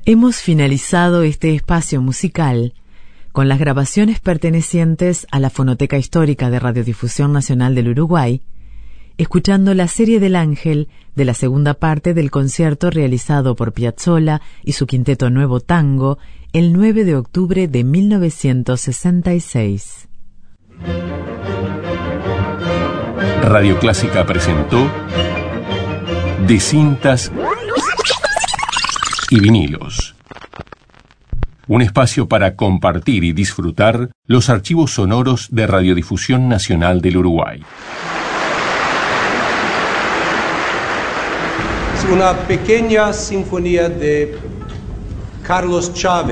Hemos finalizado este espacio musical con las grabaciones pertenecientes a la Fonoteca Histórica de Radiodifusión Nacional del Uruguay, escuchando la serie del Ángel de la segunda parte del concierto realizado por Piazzolla y su quinteto Nuevo Tango el 9 de octubre de 1966. Radio Clásica presentó De cintas y vinilos. Un espacio para compartir y disfrutar los archivos sonoros de Radiodifusión Nacional del Uruguay. Una pequeña sinfonía de Carlos Chávez.